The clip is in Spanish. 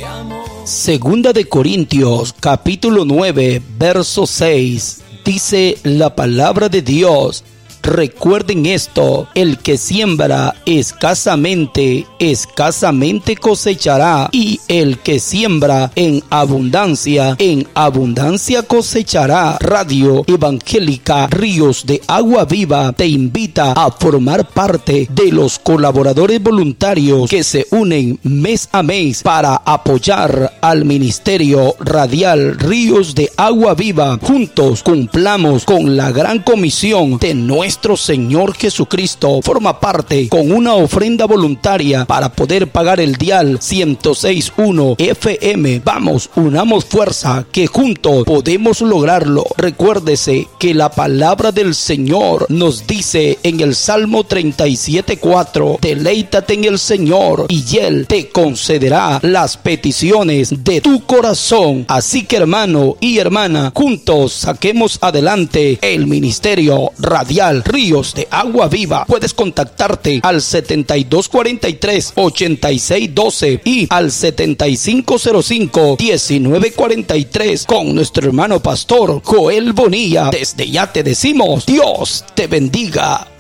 Segunda de Corintios, capítulo 9, verso 6, dice la palabra de Dios: recuerden esto, el que siembra escasamente, escasamente cosechará, y el que siembra en abundancia cosechará. Radio Evangélica Ríos de Agua Viva te invita a formar parte de los colaboradores voluntarios que se unen mes a mes para apoyar al ministerio radial Ríos de Agua Viva. Juntos cumplamos con la gran comisión de nuestro Señor Jesucristo. Forma parte con una ofrenda voluntaria para poder pagar el dial 106.1 FM. Vamos, unamos fuerza, que juntos podemos lograrlo. Recuérdese que la palabra del Señor nos dice en el Salmo 37:4: deleítate en el Señor y Él te concederá las peticiones de tu corazón. Así que, hermano y hermana, juntos saquemos adelante el ministerio radial Ríos de Agua Viva. Puedes contactarte al 7243-8612 y al 7505-1943 con nuestro hermano pastor Joel Bonilla. Desde ya te decimos: Dios te bendiga.